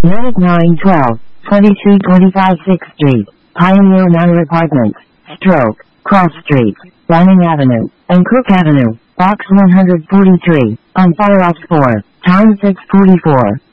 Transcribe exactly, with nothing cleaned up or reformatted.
Unit nine twelve, twenty-three twenty-five sixth Street, Pioneer Manor Apartments, Stroke, Cross Street, Lanning Avenue, and Cook Avenue, Box one hundred forty-three, on Fire Ops four, Town six forty-four.